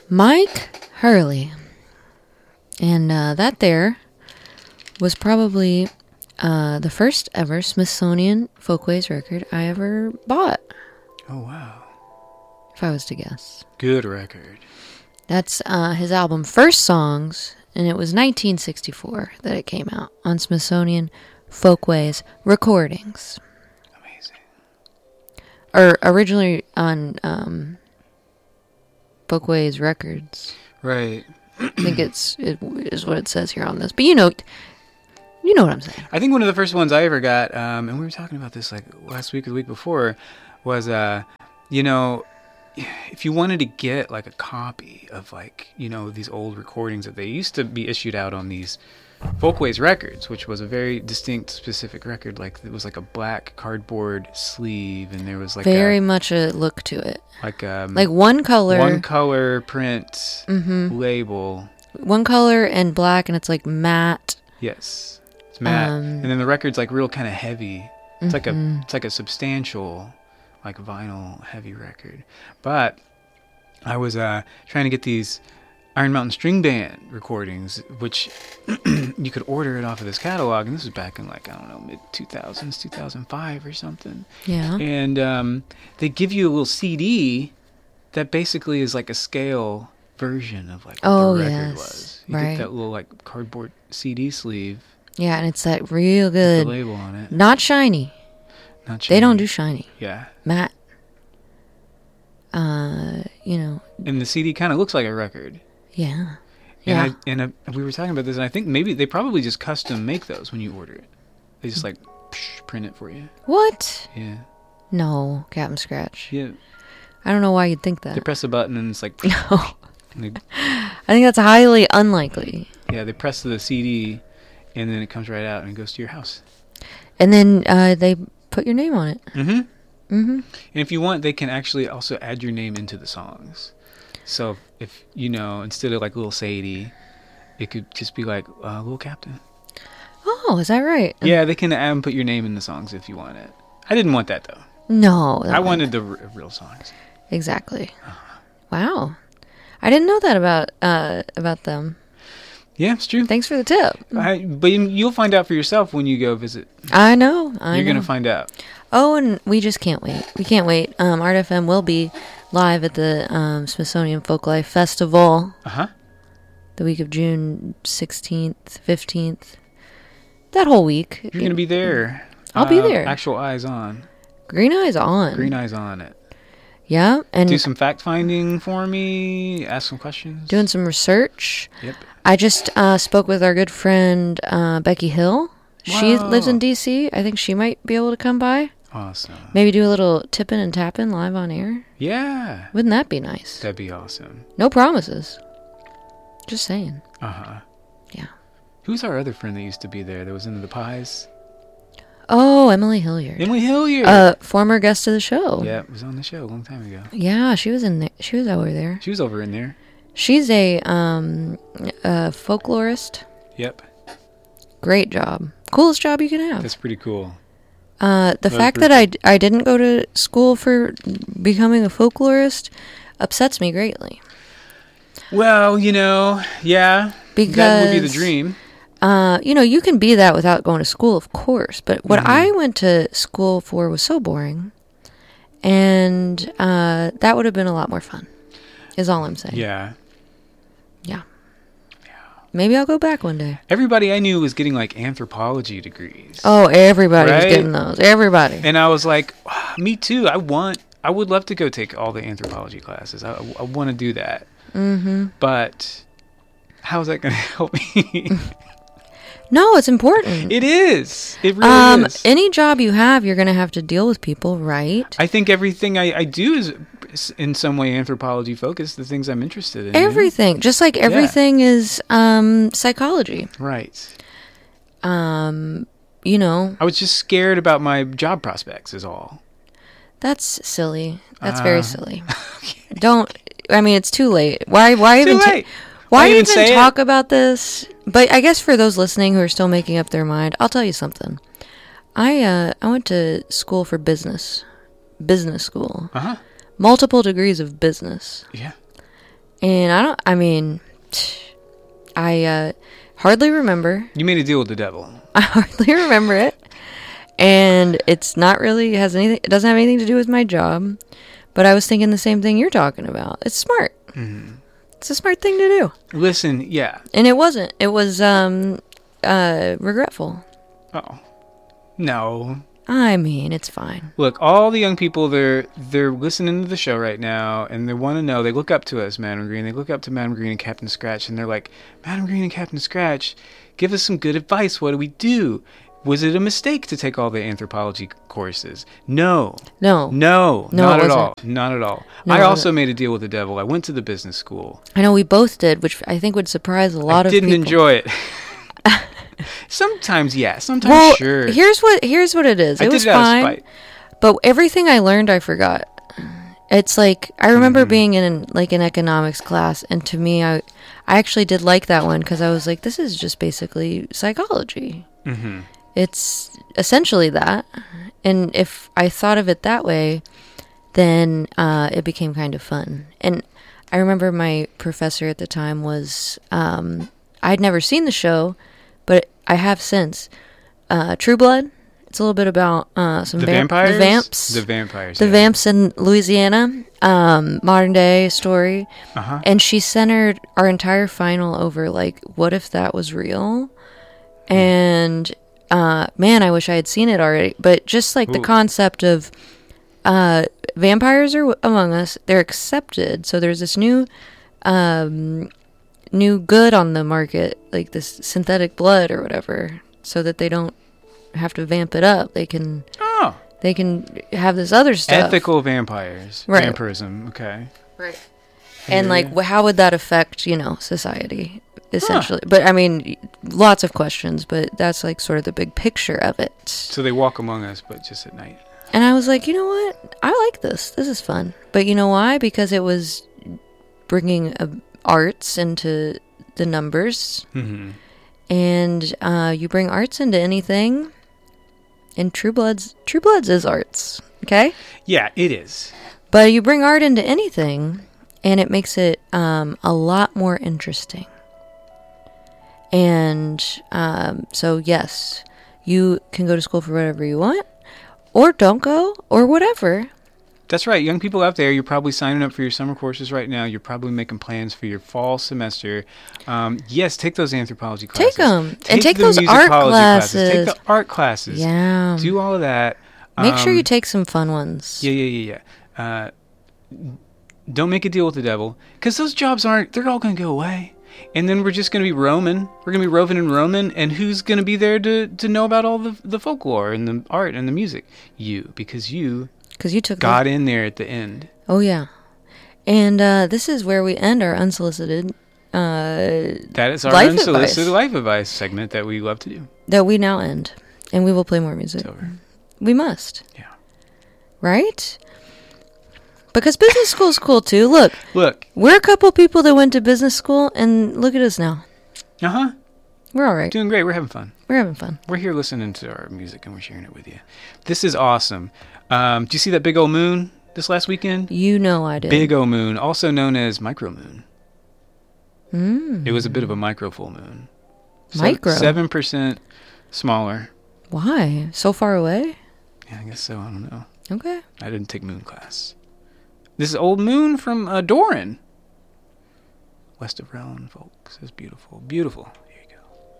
Mike Hurley. And that there was probably the first ever Smithsonian Folkways record I ever bought. Oh, wow. If I was to guess. Good record. That's his album First Songs, and it was 1964 that it came out on Smithsonian Folkways Recordings. Amazing. Or originally on Folkways Records. Right. I think it is what it says here on this. But you know what I'm saying. I think one of the first ones I ever got, and we were talking about this like last week or the week before, was, if you wanted to get like a copy of like, these old recordings that they used to be issued out on these Folkways records, which was a very distinct, specific record. Like it was like a black cardboard sleeve, and there was like very much a look to it. Like one color print label. One color and black, and it's like matte. Yes, it's matte, and then the record's like real kind of heavy. It's like a substantial, like vinyl heavy record. But I was trying to get these Iron Mountain String Band recordings, which you could order it off of this catalog, and this was back in like, I don't know, mid-2000s, 2005 or something. Yeah. And they give you a little CD that basically is like a scale version of like what the record was. You get that little like cardboard CD sleeve. Yeah, and it's that real good. With the label on it. Not shiny. They don't do shiny. Yeah. Matte. And the CD kind of looks like a record. Yeah. And we were talking about this, and I think maybe they probably just custom make those when you order it. They just like print it for you. What? Yeah. No, Captain Scratch. Yeah. I don't know why you'd think that. They press a button and it's like. No. I think that's highly unlikely. Yeah, they press the CD, and then it comes right out and it goes to your house. And then they put your name on it. Mm-hmm. Mm-hmm. And if you want, they can actually also add your name into the songs. So if, instead of like Little Sadie, it could just be like Little Captain. Oh, is that right? Yeah, they can put your name in the songs if you want it. I didn't want that, though. No. I wanted the real songs. Exactly. Wow. I didn't know that about them. Yeah, it's true. Thanks for the tip. But you'll find out for yourself when you go visit. I know. You're going to find out. Oh, and we just can't wait. We can't wait. Art FM will be live at the Smithsonian Folklife Festival. Uh-huh. The week of June 16th, 15th. That whole week. You're going to be there. I'll be there. Actual eyes on. Green eyes on. Green eyes on it. Yeah. And do some fact-finding for me. Ask some questions. Doing some research. Yep. I just spoke with our good friend Becky Hill. Wow. She lives in D.C. I think she might be able to come by. Awesome. Maybe do a little tipping and tapping live on air. Yeah. Wouldn't that be nice? That'd be awesome. No promises. Just saying. Uh-huh. Yeah. Who's our other friend that used to be there that was into the pies? Oh, Emily Hilliard. Emily Hilliard. Former guest of the show. Yeah, was on the show a long time ago. Yeah, she was in there. She was over there. She was over in there. She's a folklorist. Yep. Great job. Coolest job you can have. That's pretty cool. The fact that I didn't go to school for becoming a folklorist upsets me greatly. Well, yeah. Because that would be the dream. You can be that without going to school, of course. But what I went to school for was so boring. And that would have been a lot more fun, is all I'm saying. Yeah. Yeah. Maybe I'll go back one day. Everybody I knew was getting like anthropology degrees. Oh, everybody was getting those. Everybody. And I was like, me too. I would love to go take all the anthropology classes. I want to do that. Mm-hmm. But how is that going to help me? No, it's important. It is. It really is. Any job you have, you're going to have to deal with people, right? I think everything I do is in some way anthropology focused, the things I'm interested in. Everything. Just like everything is psychology. Right. I was just scared about my job prospects is all. That's silly. That's very silly. Okay. It's too late. Why even talk about this? But I guess for those listening who are still making up their mind, I'll tell you something. I went to school for business school. Uh-huh. Multiple degrees of business. Yeah. And I hardly remember. You made a deal with the devil. I hardly remember it. And it's not really, it doesn't have anything to do with my job. But I was thinking the same thing you're talking about. It's smart. Mm-hmm. It's a smart thing to do. Listen, yeah. And it wasn't. It was regretful. Oh. No. I mean, it's fine. Look, all the young people, they're listening to the show right now, and they want to know. They look up to us, Madam Green. They look up to Madam Green and Captain Scratch, and they're like, Madam Green and Captain Scratch, give us some good advice. What do we do? Was it a mistake to take all the anthropology courses? No, not at all. Not at all. No, I also made a deal with the devil. I went to the business school. I know we both did, which I think would surprise a lot of people. I didn't enjoy it. Sometimes, yeah. Sometimes, sure. Here's what it is. It was fine, but everything I learned, I forgot. It's like I remember being in an economics class, and to me, I actually did like that one because I was like, this is just basically psychology. Mm-hmm. It's essentially that, and if I thought of it that way, then it became kind of fun. And I remember my professor at the time was I'd never seen the show, but I have since. True Blood. It's a little bit about some vampires? The vamps. The vampires. The vamps in Louisiana. Modern day story. Uh-huh. And she centered our entire final over like, what if that was real? And man, I wish I had seen it already. But just like the concept of vampires are among us. They're accepted. So there's this new good on the market, like this synthetic blood or whatever, so that they don't have to vamp it up. They can have this other stuff. Ethical vampires. Right. Vampirism. Okay. Right. And like, how would that affect, society, essentially? But I mean, lots of questions, but that's like sort of the big picture of it. So they walk among us, but just at night. And I was like, you know what? I like this. This is fun. But you know why? Because it was bringing arts into the numbers. Mm-hmm. And you bring arts into anything, and True Bloods is arts, okay? Yeah, it is. But you bring art into anything, and it makes it a lot more interesting. And so, yes, you can go to school for whatever you want, or don't go, or whatever. That's right. Young people out there, you're probably signing up for your summer courses right now. You're probably making plans for your fall semester. Yes, take those anthropology classes. Take them. And take those art classes. Take the art classes. Yeah. Do all of that. Make sure you take some fun ones. Yeah. Don't make a deal with the devil. Because those jobs they're all going to go away. And then we're just going to be roaming. We're going to be roving and roaming. And who's going to be there to know about all the folklore and the art and the music? You. Because you got in there at the end. Oh, yeah. And this is where we end our unsolicited that is our unsolicited life advice segment that we love to do. That we now end. And we will play more music. It's over. We must. Yeah. Right? Because business school's cool, too. Look. We're a couple people that went to business school, and look at us now. Uh-huh. We're all right. Doing great. We're having fun. We're here listening to our music, and we're sharing it with you. This is awesome. Did you see that big old moon this last weekend? You know I did. Big old moon, also known as micromoon. It was a bit of a micro full moon. Micro? 7% smaller. Why? So far away? Yeah, I guess so. I don't know. Okay. I didn't take moon class. This is old moon from Doran. West of Rowan, folks. It's beautiful. Beautiful.